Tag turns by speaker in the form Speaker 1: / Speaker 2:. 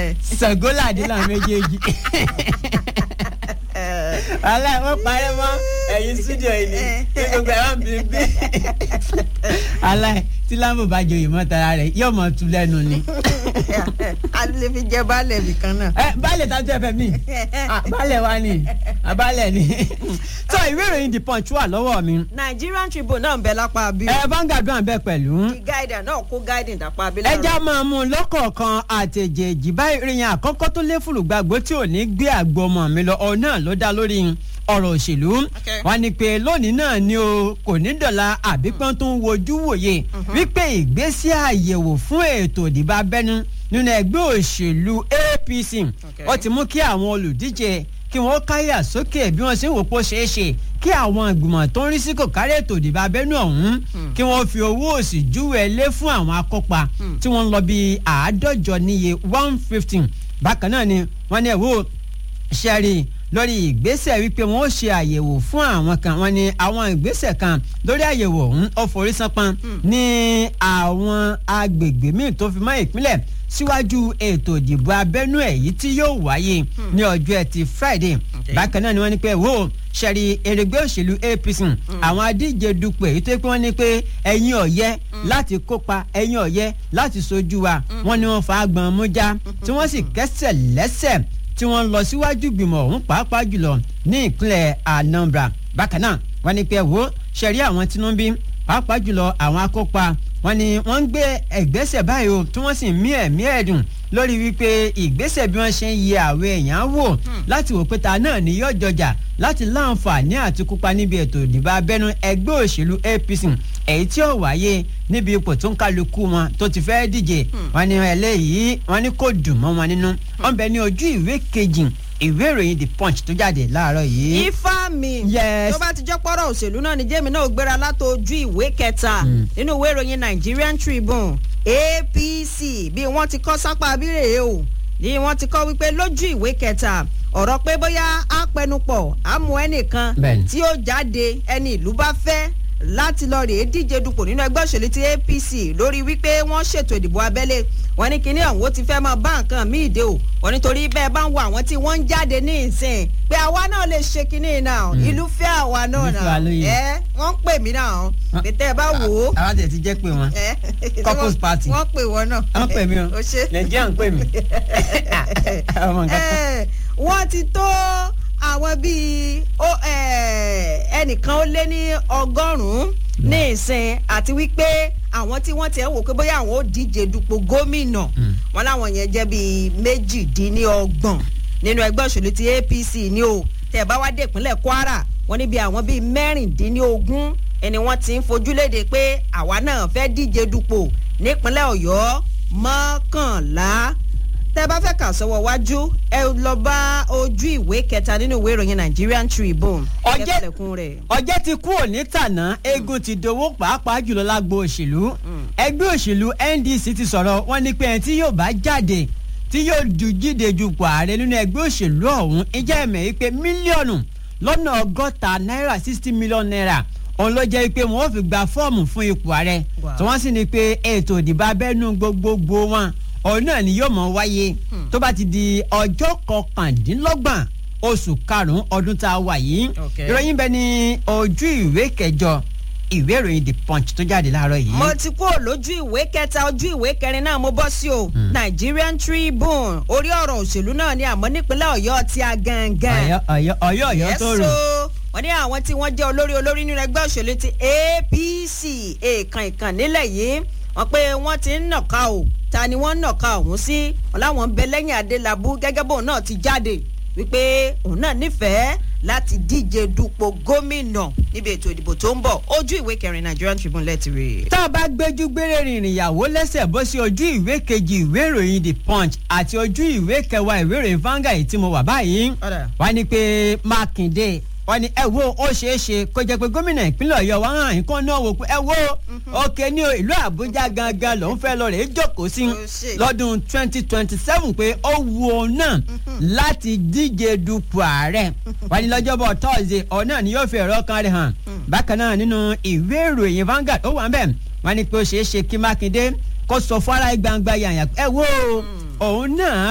Speaker 1: Sàngóládé làwọn méjèèjì. Alẹ́ wọ́n parẹ́ mọ́ ẹ̀yin studio yìí ni tí gbogbo ẹ̀ wọ́n bí. Alẹ́ tí Lambo bá joyè mọ́ tara rẹ̀ yóò mọ̀ tu lẹ́nu ni.
Speaker 2: A lè fi jẹ baálẹ̀ mi kan náà.
Speaker 1: Baálẹ̀ tá a tẹ́ fẹ́ mi. Baálẹ̀ wa ni. Baálẹ̀ ni. So ìwé ìròyìn The Punch wà lọ́wọ́ mi.
Speaker 2: Nigerian Tribune náà ń bẹ lápá bí.
Speaker 1: Vanguard wà ń bẹ pẹ̀lú.
Speaker 2: The Guardian náà kó Guardian dàpá bí.
Speaker 1: Ẹja máa mú un lọ́kọ̀ọ̀kan àtẹ̀jẹ̀jì báyìí ìrìn àkọ́kọ́ tó lé fùlùgbàgbó tí ò ní gbé àgbo ọmọ mi lọ ọ náà ló dá lórí ọ̀rọ̀ òṣèlú. Wọ́n ní pé lónìí náà ni o kò ní dọ̀la àbípọ́n tó ń wojú wòye wípé ìgbésí àyẹ̀wò fún ètò ìdìbò abẹ́nú nínú ẹgbẹ́ òṣèlú APC ó ti mú kí àwọn olùdíje kí wọ́n káyà sókè bí wọ́n ṣe ń wò pé ó ṣeé ṣe kí àwọn ìgbìmọ̀ tó ń rí sí kò kárí ètò ìdìbò abẹ́nú ọ̀hún kí wọ́n fi owó òsì júwe lé fún àwọn akópa tí wọ́n ń lọ bí 150 níye 150. Bákan náà ni wọ́n ní ẹ̀wọ́ ṣẹ́rí lórí ìgbésẹ̀ wípé wọ́n ó ṣe àyẹ̀wò fún àwọn kan wọ́n ní àwọn ìgbésẹ̀ kan lórí àyẹ̀wò ọ̀hún ó forí sánpọ́n ní àwọn agbègbè míì tó fi mọ́ ìpínlẹ̀ síwájú ètò ìdìbò abẹ́nú èyí tí yóò wáyé ní ọjọ́ Ẹtì Friday. Bákan náà ni wọ́n ní pé wò ṣẹ̀rí èrègbè òṣèlú APC àwọn adíje dupò èyí tó pé wọ́n ní pé ẹ̀yin ọ̀yẹ́ láti kópa ẹ̀yin ọ̀yẹ́ láti sojú wa wọ́n ní wọ́n fa agbọ̀n mú já tí wọ́n sì kẹ́sẹ̀ lẹ́sẹ̀ tí wọ́n lọ síwájú gbìmọ̀ ọ̀hún pàápàá jùlọ ní ìpínlẹ̀ Anambra. Bákan náà wọ́n ní pé wò ṣẹ̀rí àwọn Tinubu pàápàá jùlọ àwọn akópa wọ́n ní wọ́n ń gbé ìgbésẹ̀ báyìí o tí wọ́n sì ń mí ẹ̀mí ẹ̀dùn lórí wípé ìgbésẹ̀ bí wọ́n ṣe ń yẹ àwọn èèyàn wò láti wò pé ta náà ní yóò jọjà láti láǹfààní àti kópa níbi ètò ìdìbò abẹ́nú ẹgbẹ́ òṣèlú APC èyí tí ó wáyé níbi ipò tó ń kálukú wọn tó ti fẹ́ díje. Wọ́n ní eléyìí wọ́n ní kò dùn mọ́ wọn nínú. Wọ́n bẹ ní ojú ìwé kejì ìwé ìròyìn The Punch tó jáde láàárọ̀ yìí.
Speaker 2: Ifá mi tó bá ti jẹ́ pọ́rọ̀ òṣèlú náà ni jẹ́mi náà gbéra látọjú ìwé kẹta nínú ìwé ìròyìn Nigerian Tribune. APC bí wọ́n ti kọ́ sápá abírè o ní wọ́n ti kọ́ wípé lójú ìwé kẹta ọ̀rọ̀ pé bóyá á pẹnupọ̀ á mú ẹnìkan tí ó jáde ẹni ìlú bá fẹ́ láti lọ rèé díje dupò nínú ẹgbẹ́ òṣèlú ti APC lórí wípé wọ́n ṣètò ìdìbò abẹ́lé wọ́n ní kinní ọ̀hún ó ti fẹ́ máa bá nǹkan míì dé o wọ́n nítorí bẹ́ẹ̀ bá ń wo àwọn tí wọ́n ń jáde ní ìsìn pé àwa náà lè ṣe kinní náà ìlú fẹ́ àwa náà náà wọ́n ń pè mí náà pété ẹ bá wò ó.
Speaker 1: àwọn tẹ̀ ti jẹ́ pé wọ́n Couples Party
Speaker 2: wọ́n pè wọ́n náà.
Speaker 1: wọ́n pè mí o Nàìjíríà ń pè mí.
Speaker 2: wọ́n ti tó àwọn bíi ẹnìkan ó lé ní 100 ní ìsìn àti wípé àwọn tí wọ́n ti ẹ̀ wò pé bóyá àwọn ó díje dupò gómìnà wọn láwọn yẹn jẹ́ bíi 28 nínú ẹgbẹ́ òṣèlú ti APC ní o tẹ̀ bá wá dé ìpínlẹ̀ Kwara wọ́n níbi àwọn bíi 16 ẹni wọ́n ti ń fojú léde pé àwa náà fẹ́ díje dupò nípínlẹ̀ Ọ̀yọ́ 11. tẹ́ bá fẹ́ kà sọ́wọ́ wájú ẹ lọ bá ojú ìwé kẹta nínú ìwé ìròyìn Nigerian Tribune.
Speaker 1: ọjẹ́ ti kú òní tàná eégún ti dowó pàápàá jùlọ lágbo òṣèlú. ẹgbẹ́ òṣèlú NDC ti sọ̀rọ̀ wọ́n ní pé ẹni tí yóò bá jáde tí yóò díje dupò ààrẹ nínú ẹgbẹ́ òṣèlú ọ̀hún ìjẹ́ ẹ̀mẹ́ yìí pé mílíọ̀nù lọ́nà 60 náírà 60 mílíọ̀nù náírà òun ló jẹ́ pé wọ́n fi gba fọ́ọ̀mù fún ipò ààrẹ tí wọ́n sì ní pé ètò ìdìbò abẹ́nú gbogbogbò wọn òun náà ni yóò mọ̀ wáyé tó bá ti di ọjọ́ 29 oṣù karùn-ún ọdún tá a wà yìí. ìròyìn bẹ ní ojú ìwé kẹjọ ìwé ìròyìn The Punch tó jáde láàárọ̀ yìí.
Speaker 2: mo ti kúrò lójú ìwé kẹta ojú ìwé kẹrin náà mo bọ́ sí o Nigerian Tribune orí ọ̀rọ̀ òṣèlú náà ni àmọ́ nípínlẹ̀ Ọ̀yọ́ ti a gangan.
Speaker 1: Ọ̀yọ́ tó rò.
Speaker 2: wọ́n ní àwọn tí wọ́n jẹ́ olórí nínú ẹgbẹ́ òṣèlú ti APC èèkàn nílẹ̀ yìí wọ́n pé wọ́n ti ń nàka o ta ni wọ́n nàka ọ̀hún sí wọn láwọn ń bẹ lẹ́yìn Adélabú gẹ́gẹ́ bóun náà ti jáde wípé òun náà nífẹ̀ẹ́ láti díje dupò gómìnà níbi ètò ìdìbò tó ń bọ̀ ojú ìwé kẹrin Nigerian Tribune lẹ́tì rè.
Speaker 1: tá a bá gbẹ́jú gbére rìnrìn ìyàwó lẹ́sẹ̀ bó sí ojú ìwé kejì ìwé ìròyìn The Punch àti ojú ìwé kẹwàá ìwé ìròyìn Vanguard tí mo wà báyìí wá ní pé Mákindé wọ́n ní ẹ wo ó ṣeé ṣe kó jẹ́ pé gómìnà ìpínlẹ̀ Ọ̀yọ́ wa hàn yín kan náà wò pé ẹ wo òkè ní ìlú Àbújá gangan lòún fẹ́ lọ rèé jókòó sí lọ́dún 2027 pé ó wu òun náà láti díje dupò ààrẹ wọ́n ní lọ́jọ́bọ̀ Thursday ọ̀hún náà ni yóò fi ẹ̀rọ kan rẹ̀ hàn bákan náà nínú ìwé ìròyìn Vanguard ó wà ń bẹ̀ wọ́n ní pé ó ṣeé ṣe kí Mákindé kó sọ fún ara gbangba yàyà ẹ wo òun náà